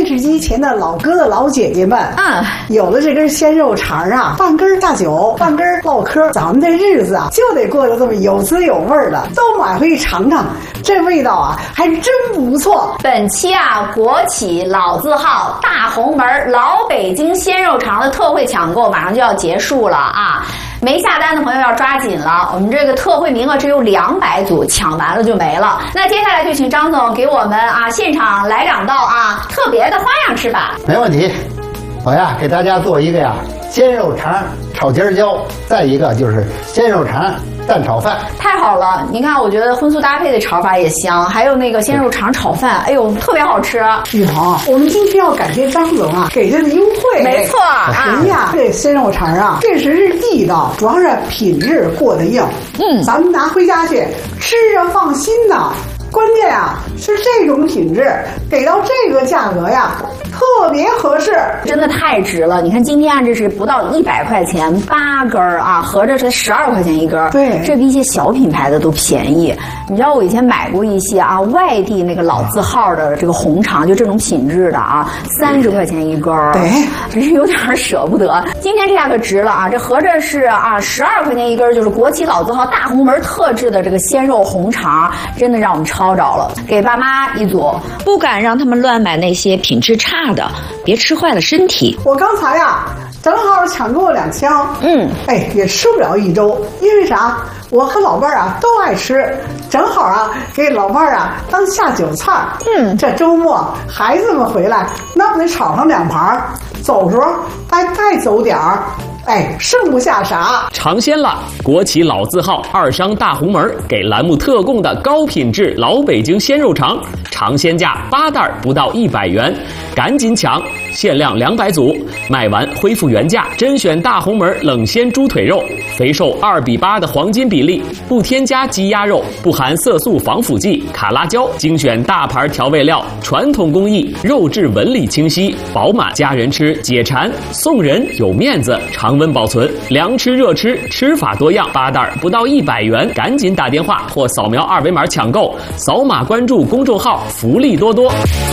电视机前的老哥哥老姐姐们，有了这根鲜肉肠啊，半根下酒，半根唠嗑，咱们这日子啊就得过得这么有滋有味的，都买回去尝尝，这味道啊还真不错。 本期啊，国企老字号大红门老北京鲜肉肠的特惠抢购马上就要结束了啊！没下单的朋友要抓紧了，我们这个特惠名额只有200组，抢完了就没了。那接下来就请张总给我们啊现场来两道啊特别的花样吃法。 没问题，我呀给大家做一个呀鲜肉肠炒尖椒，再一个就是鲜肉肠蛋炒饭。 太好了，你看，我觉得荤素搭配的炒法也香，还有那个鲜肉肠炒饭，哎呦，特别好吃。 雨桐，我们今天要感谢张总啊给这个优惠。 没错啊， 哎呀，这鲜肉肠啊确实是地道，主要是品质过得硬。咱们拿回家去吃着放心呐。关键啊是这种品质给到这个价格呀特别合适， 真的太值了。你看今天啊这是不到100块钱8根啊，合着是12块钱一根。 对， 这比一些小品牌的都便宜。你知道我以前买过一些啊外地那个老字号的这个红肠，就这种品质的啊，30块钱一根。 对， 真是有点舍不得。今天这下可值了啊，这合着是啊12块钱一根，就是国企老字号大红门特制的这个鲜肉红肠，真的让我们抄着了。给爸妈一组， 不敢让他们乱买那些品质差的，别吃坏了身体。 我刚才呀正好抢购了2箱，也吃不了1周，因为啥？我和老伴儿啊都爱吃，正好啊给老伴儿啊当下酒菜。这周末孩子们回来，那不得炒上2盘，走时候再走点儿。剩不下啥。 尝鲜了！国企老字号2商大红门给栏目特供的高品质老北京鲜肉肠，尝鲜价8袋不到100元，赶紧抢！限量200组，卖完恢复原价。甄选大红门冷鲜猪腿肉，肥瘦2:8的黄金比例，不添加鸡鸭肉，不含色素防腐剂、卡拉胶，精选大牌调味料，传统工艺，肉质纹理清晰饱满，家人吃解馋，送人有面子，常温保存，凉吃热吃，吃法多样，8袋不到100元，赶紧打电话或扫描2维码抢购，扫码关注公众号，福利多多。